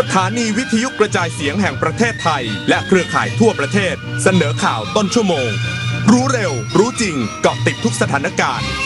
ถานีวิทยุกระจายเสียงแห่งประเทศไทยและเครือข่ายทั่วประเทศเสนอข่าวต้นชั่วโมงรู้เร็วรู้จริงเกาะติดทุกสถานการณ์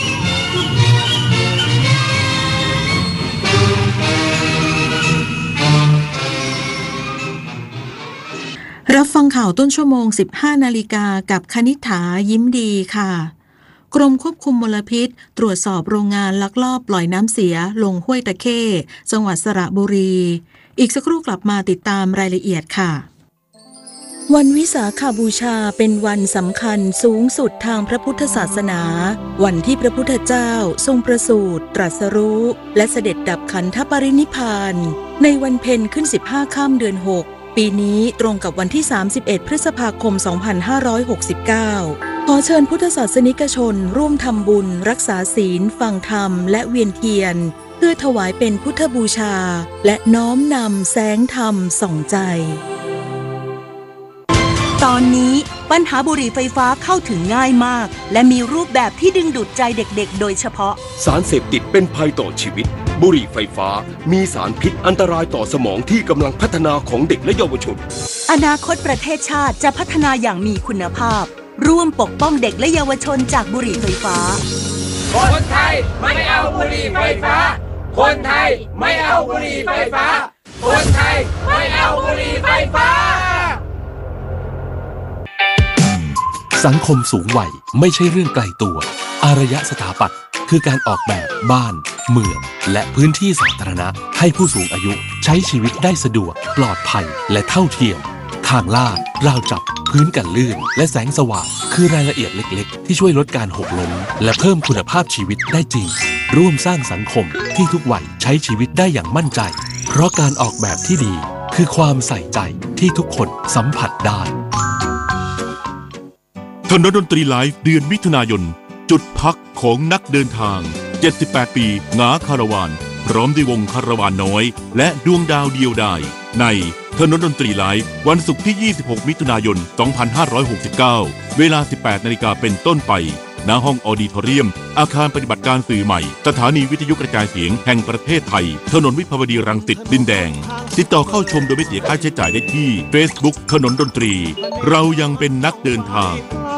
รับฟังข่าวต้นชั่วโมง 15 นาฬิกากับคณิษฐายิ้มดีค่ะกรมควบคุมมลพิษตรวจสอบโรงงานลักลอบปล่อยน้ำเสียลงห้วยตะเข้จังหวัดสระบุรีอีกสักครู่กลับมาติดตามรายละเอียดค่ะวันวิสาขบูชาเป็นวันสำคัญสูงสุดทางพระพุทธศาสนาวันที่พระพุทธเจ้าทรงประสูติตรัสรู้และเสด็จดับขันธปรินิพพานในวันเพ็ญขึ้น15ค่ำเดือน6ปีนี้ตรงกับวันที่31พฤษภาคม2569ขอเชิญพุทธศาสนิกชนร่วมทำบุญรักษาศีลฟังธรรมและเวียนเทียนเพื่อถวายเป็นพุทธบูชาและน้อมนำแสงธรรมส่องใจตอนนี้ปัญหาบุหรี่ไฟฟ้าเข้าถึงง่ายมากและมีรูปแบบที่ดึงดูดใจเด็กๆโดยเฉพาะสารเสพติดเป็นภัยต่อชีวิตบุหรี่ไฟฟ้ามีสารพิษอันตรายต่อสมองที่กำลังพัฒนาของเด็กและเยาวชนอนาคตประเทศชาติจะพัฒนาอย่างมีคุณภาพร่วมปกป้องเด็กและเยาวชนจากบุหรี่ไฟฟ้าคนไทยไม่เอาบุหรี่ไฟฟ้าคนไทยไม่เอาบุหรี่ไฟฟ้าคนไทยไม่เอาบุหรี่ไฟฟ้าสังคมสูงวัยไม่ใช่เรื่องไกลตัวอารยสถาปัตย์คือการออกแบบบ้านเมืองและพื้นที่สาธารณะให้ผู้สูงอายุใช้ชีวิตได้สะดวกปลอดภัยและเท่าเทียมทางลาดราวจับพื้นกันลื่นและแสงสว่างคือรายละเอียดเล็กๆที่ช่วยลดการหกล้มและเพิ่มคุณภาพชีวิตได้จริงร่วมสร้างสังคมที่ทุกวัยใช้ชีวิตได้อย่างมั่นใจเพราะการออกแบบที่ดีคือความใส่ใจที่ทุกคนสัมผัสได้ถนนดนตรีไลฟ์เดือนมิถุนายนจุดพักของนักเดินทาง78ปีหงาคาราวานพร้อมด้วยวงคาราวานน้อยและดวงดาวเดียวดายในถนนดนตรีไลฟ์วันศุกร์ที่26มิถุนายน2569เวลา 18 นาฬิกาเป็นต้นไปณห้องออดิทอเรียมอาคารปฏิบัติการสื่อใหม่สถานีวิทยุกระจายเสียงแห่งประเทศไทยถนนวิภาวดีรังสิตดินแดงติดต่อเข้าชมโดยไม่เสียค่าใช้จ่ายได้ที่ Facebook ถนนดนตรีเรายังเป็นนักเดินทาง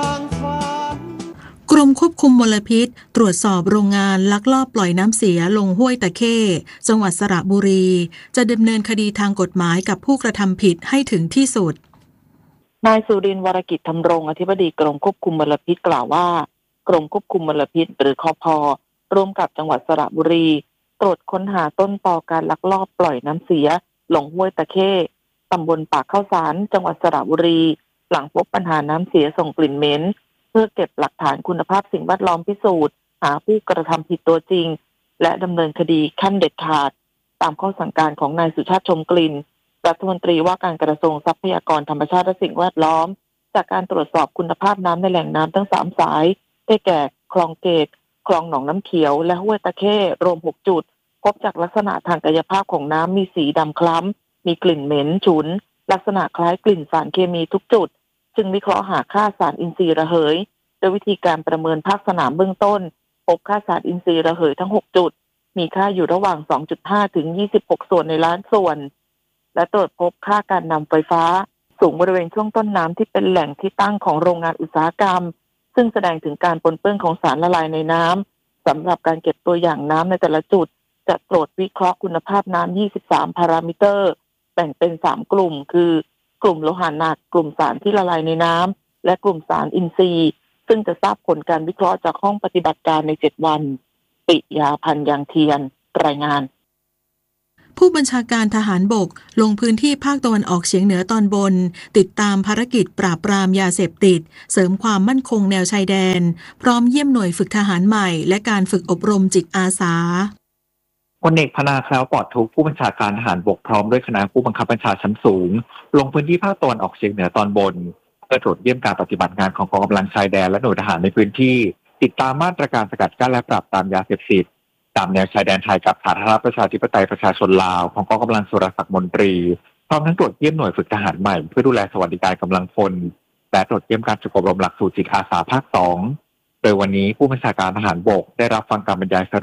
กรมควบคุมมลพิษตรวจสอบโรงงานลักลอบปล่อยน้ำเสียลงห้วยตะเข้จังหวัดสระบุรีจะดำเนินคดีทางกฎหมายกับผู้กระทำผิดให้ถึงที่สุดนายสุรินทร์วรกิจธรรมรงค์อธิบดีกรมควบคุมมลพิษกล่าวว่ากรมควบคุมมลพิษหรือคพ.ร่วมกับจังหวัดสระบุรีตรวจค้นหาต้นตอการลักลอบปล่อยน้ำเสียลงห้วยตะเข้ตำบลปากข้าวสารจังหวัดสระบุรีหลังพบปัญหาน้ำเสียส่งกลิ่นเหม็นเพื่อเก็บหลักฐานคุณภาพสิ่งแวดล้อมพิสูจน์หาผู้กระทำผิดตัวจริงและดำเนินคดีขั้นเด็ดขาดตามข้อสั่งการของนายสุชาติชมกลิ่นรัฐมนตรีว่าการกระทรวงทรัพยากรธรรมชาติและสิ่งแวดล้อมจากการตรวจสอบคุณภาพน้ำในแหล่งน้ำทั้ง3สายได้แก่คลองเกตคลองหนองน้ำเขียวและห้วยตะเข้รวม6จุดพบจากลักษณะทางกายภาพของน้ำมีสีดำคล้ำมีกลิ่นเหม็นฉุนลักษณะคล้ายกลิ่นสารเคมีทุกจุดจึงวิเคราะห์หาค่าสารอินทรีย์ระเหยโดยวิธีการประเมินภาคสนามเบื้องต้นพบค่าสารอินทรีย์ระเหยทั้ง6จุดมีค่าอยู่ระหว่าง 2.5 ถึง 26 ส่วนในล้านส่วนและตรวจพบค่าการนำไฟฟ้าสูงบริเวณช่วงต้นน้ำที่เป็นแหล่งที่ตั้งของโรงงานอุตสาหกรรมซึ่งแสดงถึงการปนเปื้อนของสารละลายในน้ำสำหรับการเก็บตัวอย่างน้ำในแต่ละจุดจะตรวจวิเคราะห์คุณภาพน้ำ23พารามิเตอร์แบ่งเป็น3กลุ่มคือกลุ่มโลหะหนักกลุ่มสารที่ละลายในน้ำและกลุ่มสารอินทรีย์ซึ่งจะทราบผลการวิเคราะห์จากห้องปฏิบัติการใน7วันปิยาพันธ์ยางเทียนรายงานผู้บัญชาการทหารบกลงพื้นที่ภาคตะวันออกเฉียงเหนือตอนบนติดตามภารกิจปราบปรามยาเสพติดเสริมความมั่นคงแนวชายแดนพร้อมเยี่ยมหน่วยฝึกทหารใหม่และการฝึกอบรมจิตอาสาพลเอกพนาคล้าวปลอดทุกผู้บัญชาการทหารบกพร้อมด้วยคณะผู้บังคับบัญชาชั้นสูงลงพื้นที่ภาคตะวันออกเฉียงเหนือตอนบนเพื่อตรวจเยี่ยมการปฏิบัติงานของกองกำลังชายแดนและหน่วยทหารในพื้นที่ติดตามมาตรการสกัดกั้นและปราบปรามยาเสพติดตามแนวชายแดนไทยกับสาธารณรัฐประชาธิปไตยประชาชนลาวของกองกำลังสุรศักดิ์มนตรีพร้อมทั้งตรวจเยี่ยมหน่วยฝึกทหารใหม่เพื่อดูแลสวัสดิการกำลังพลและตรวจเยี่ยมการฝึกอบรมหลักสูตรจิตอาสาภาค2โดยวันนี้ผู้บัญชาการทหารบกได้รับฟังการบรรยายสรุป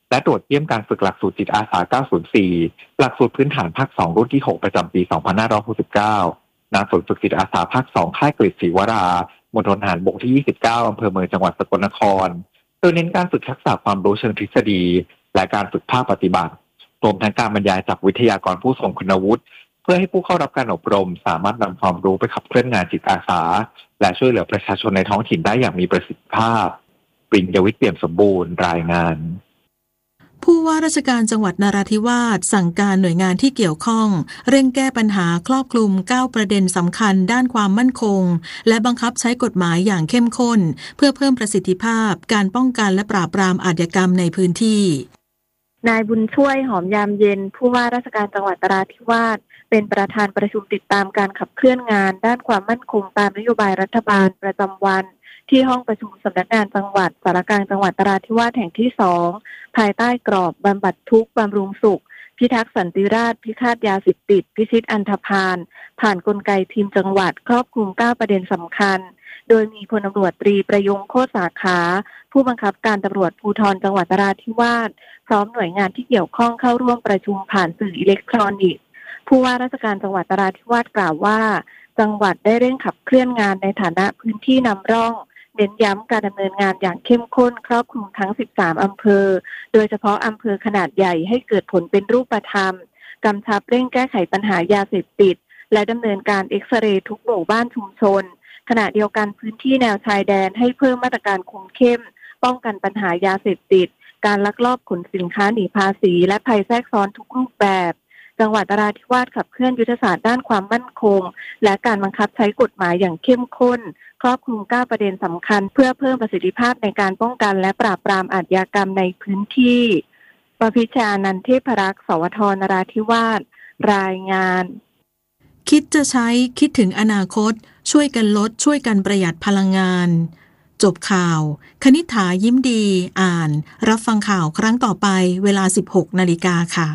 และตรวจเยี่ยมการฝึกหลักสูตรจิตอาสา 904 หลักสูตรพื้นฐานภาค 2 รุ่นที่ 6 ประจำปี 2569 ณ ศูนย์ฝึกจิตอาสาภาค 2 ค่ายกฤษศรีวรามณฑลทหารบกที่ 29 อำเภอเมืองจังหวัดสกลนคร โดยเน้นการฝึกทักษะความรู้เชิงทฤษฎีและการฝึกภาคปฏิบัติรวมทั้งการบรรยายจากวิทยากรผู้ทรงคุณวุฒิเพื่อให้ผู้เข้ารับการอบรมสามารถนำความรู้ไปขับเคลื่อนงานจิตอาสาและช่วยเหลือประชาชนในท้องถิ่นได้อย่างมีประสิทธิภาพปริญญวิทย์เปี่ยมสมบูรณ์รายงานผู้ว่าราชการจังหวัดนราธิวาสสั่งการหน่วยงานที่เกี่ยวข้องเร่งแก้ปัญหาครอบคลุม9ประเด็นสำคัญด้านความมั่นคงและบังคับใช้กฎหมายอย่างเข้มข้นเพื่อเพิ่มประสิทธิภาพการป้องกันและปราบปรามอาชญากรรมในพื้นที่นายบุญช่วยหอมยามเย็นผู้ว่าราชการจังหวัดนราธิวาสเป็นประธานประชุมติดตามการขับเคลื่อนงานด้านความมั่นคงตามนโยบายรัฐบาลประจำวันที่ห้องประชุมสำนักงานจังหวัดสารกลางจังหวัดนราธิวาสแห่งที่ 2ภายใต้กรอบบำบัดทุกข์บำรุงสุขพิทักษ์สันติราษฎร์พิฆาตยาเสพติดพิชิตอันธพาลผ่านกลไกทีมจังหวัดครอบคลุม9ประเด็นสำคัญโดยมีพลตำรวจตรีประยงโคตรสาขาผู้บังคับการตำรวจภูธรจังหวัดนราธิวาสพร้อมหน่วยงานที่เกี่ยวข้องเข้าร่วมประชุมผ่านสื่ออิเล็กทรอนิกส์ผู้ว่าราชการจังหวัดนราธิวาสกล่าวว่าจังหวัดได้เร่งขับเคลื่อนงานในฐานะพื้นที่นำร่องเน้นย้ำการดำเนินงานอย่างเข้มข้นครอบคลุมทั้ง13อำเภอโดยเฉพาะอำเภอขนาดใหญ่ให้เกิดผลเป็นรูปธรรมกำชับเร่งแก้ไขปัญหายาเสพติดและดำเนินการเอ็กซเรย์ทุกหมู่บ้านชุมชนขณะเดียวกันพื้นที่แนวชายแดนให้เพิ่มมาตรการคุมเข้มป้องกันปัญหายาเสพติดการลักลอบขนสินค้าหนีภาษีและภัยแทรกซ้อนทุกรูปแบบจังหวัดนราธิวาสขับเคลื่อนยุทธศาสตร์ด้านความมั่นคงและการบังคับใช้กฎหมายอย่างเข้มข้นครอบคลุม9ประเด็นสำคัญเพื่อเพิ่มประสิทธิภาพในการป้องกันและปราบปรามอาชญากรรมในพื้นที่ประพิชานันท์เทพรักษ์สวทนราธิวาสรายงานคิดจะใช้คิดถึงอนาคตช่วยกันลดช่วยกันประหยัดพลังงานจบข่าวคณิษฐายิ้มดีอ่านรับฟังข่าวครั้งต่อไปเวลา 16 นาฬิกาค่ะ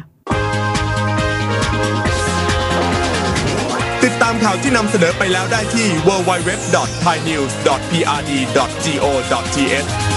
ติดตามข่าวที่นำเสนอไปแล้วได้ที่ www.thainews.prd.go.th